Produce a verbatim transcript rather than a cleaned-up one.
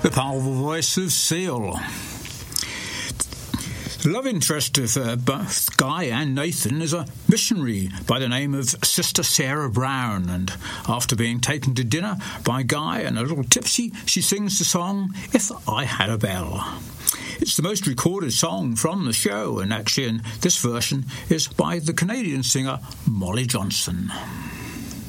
The powerful voice of Seal. The love interest of uh, both Guy and Nathan is a missionary by the name of Sister Sarah Brown, and after being taken to dinner by Guy and a little tipsy, she sings the song If I Had a Bell. It's the most recorded song from the show, and actually in this version is by the Canadian singer Molly Johnson.